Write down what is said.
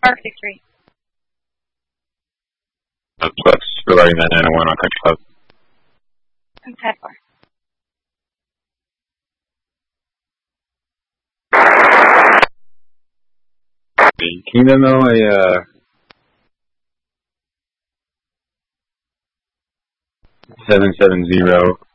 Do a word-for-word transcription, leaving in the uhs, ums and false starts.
Park six three. Uh, plus, regarding that nine oh one on Country Club. ten four. Can you demo a, uh, seven seven zero